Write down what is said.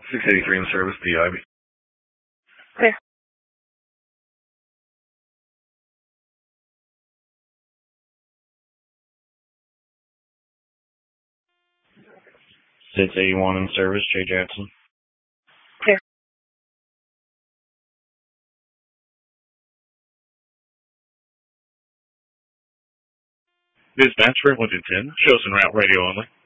683 in service, DIB. Clear. Six 81 in service, Jay Jackson. Clear. Dispatch for 110, shows en route radio only.